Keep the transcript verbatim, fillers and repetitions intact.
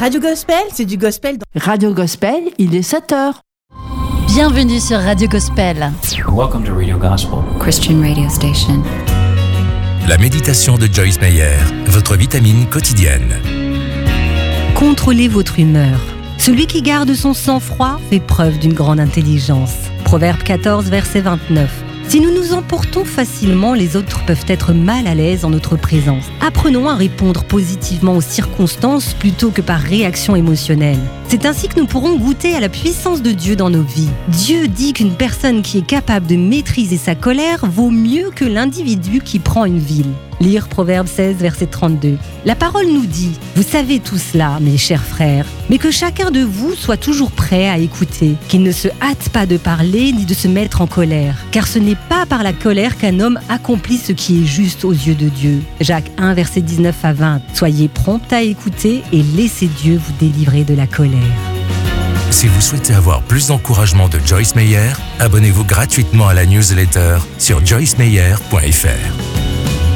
Radio Gospel, c'est du gospel. Dans... Radio Gospel, il est sept heures. Bienvenue sur Radio Gospel. Welcome to Radio Gospel, Christian radio station. La méditation de Joyce Meyer, votre vitamine quotidienne. Contrôlez votre humeur. Celui qui garde son sang-froid fait preuve d'une grande intelligence. Proverbe quatorze, verset vingt-neuf. Si nous nous emportons facilement, les autres peuvent être mal à l'aise en notre présence. Apprenons à répondre positivement aux circonstances plutôt que par réaction émotionnelle. C'est ainsi que nous pourrons goûter à la puissance de Dieu dans nos vies. Dieu dit qu'une personne qui est capable de maîtriser sa colère vaut mieux que l'individu qui prend une ville. Lire Proverbe seize, verset trente-deux. La parole nous dit, vous savez tout cela, mes chers frères, mais que chacun de vous soit toujours prêt à écouter, qu'il ne se hâte pas de parler ni de se mettre en colère, car ce n'est pas par la colère qu'un homme accomplit ce qui est juste aux yeux de Dieu. Jacques un, verset dix-neuf à vingt. Soyez prompt à écouter et laissez Dieu vous délivrer de la colère. Si vous souhaitez avoir plus d'encouragement de Joyce Meyer, abonnez-vous gratuitement à la newsletter sur joyce meyer point f r.